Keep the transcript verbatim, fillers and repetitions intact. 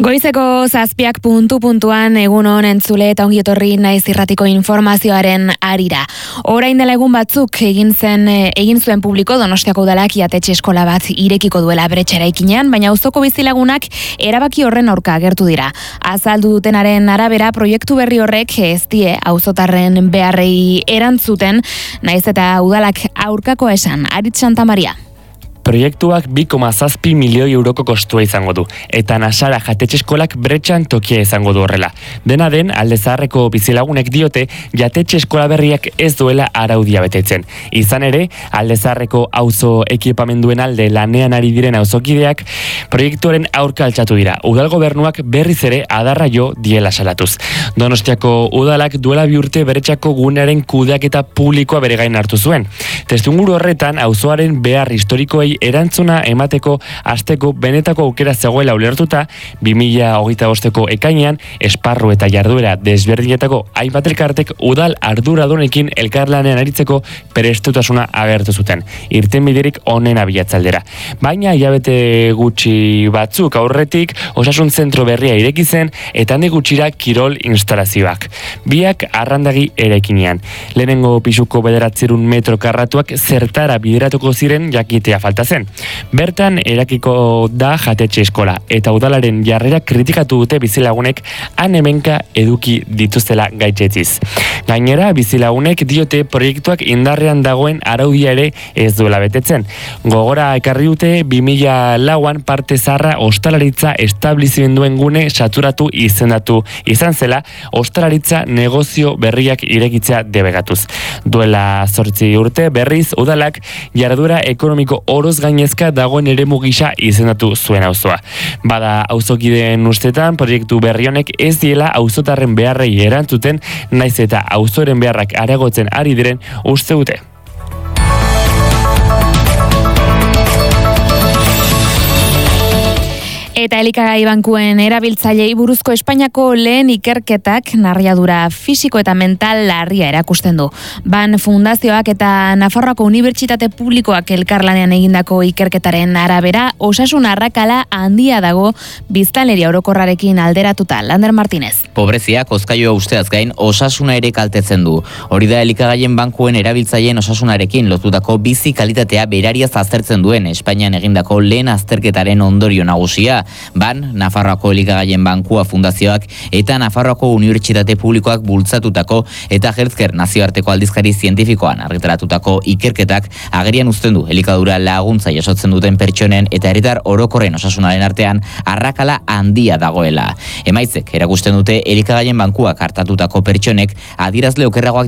Goizeko zazpiak puntu puntuan egun hon entzule eta ongi etorri naiz irratiko informazioaren arira. Orain dela egun batzuk egin zen egin zuen publiko Donostiako udalak jatetxe eskola bat irekiko duela bretxa eraikinean, baina auzoko bizilagunak erabaki horren aurka agertu dira. Azaldu dutenaren arabera proiektu berri horrek ez die auzotarren beharrei erantzuten, naiz eta udalak aurkakoa esan. Aritz Santamaria. Proiektuak bi koma zazpi milioi euroko kostua izango du, eta Nasara jatetxe eskolak bretxan tokia izango du horrela. Dena den, Alde Zaharreko bizilagunek diote, jatetxe eskola berriak ez duela araudia betetzen. Izan ere, Alde Zaharreko auzo ekipamenduen alde lanean ari diren auzokideak, proiektuaren aurka altxatu dira. Udal gobernuak berriz ere adarra jo diela salatuz. Donostiako udalak duela bi urte bretxako gunearen kudeaketa publikoa bere gain hartu zuen. Testuinguru horretan, auzoaren behar historikoei erantzuna emateko asteko benetako aukera zegoela ulertuta, bi mila hogeita bosteko ekainean esparru eta jarduera desberdinetako hainbat elkartek udal arduradunekin elkarlanean aritzeko prestutasuna agertu zuten. Irtenbiderik onena bilatzaldera. Baina hilabete gutxi batzuk aurretik osasun zentro berria ireki zen eta handi gutxira kirol instalazioak. Biak arrandagi eraikinean. Lehenengo pisuko bederatzerun metro karratuak zertara bideratuko ziren jakitea falta zen. Bertan erakiko da jatetxe eskola eta udalaren jarrera kritikatu dute bizilagunek han hemenka eduki dituztela gaitzetziz. Gainera, bizilagunek diote proiektuak indarrean dagoen araudia ere ez duela betetzen. Gogora ekarri dute bi mila lauan parte zaharra ostalaritza establizimenduen gune saturatu izendatu izan zela ostalaritza negozio berriak irekitzea debegatuz. Duela zortzi urte berriz udalak jarduera ekonomiko oroz gainezka dagoen eremu gisa izendatu zuen auzoa. Bada auzokideen ustetan proiektu berri honek ez diela auzotarren beharrei erantzuten, naiz eta auzoren beharrak areagotzen ari diren uste dute. Eta elikagai bankuen erabiltzailei buruzko Espainiako lehen ikerketak narriadura fisiko eta mental larria erakusten du. Ban Fundazioak eta Nafarroako Unibertsitate Publikoak elkarlanean egindako ikerketaren arabera, osasun arrakala handia dago biztanleria orokorrarekin alderatuta. Lander Martínez. Pobreziak hozkailua usteaz gain osasuna ere kaltetzen du. Hori da elikagaien bankuen erabiltzaileen osasunarekin lotutako bizi kalitatea berariaz aztertzen duen Espainian egindako lehen azterketaren ondorio nagusia. Ban, Nafarroako elikagaien bankua fundazioak eta Nafarroako Unibertsitate Publikoak bultzatutako eta Healthcare nazioarteko aldizkari zientifikoan argitaratutako ikerketak agerian uzten du elikadura laguntza jasotzen duten pertsonen eta herritar orokorren osasunaren artean arrakala handia dagoela. Emaitzek erakusten dute elikagaien bankuak hartatutako pertsonek adierazle okerragoak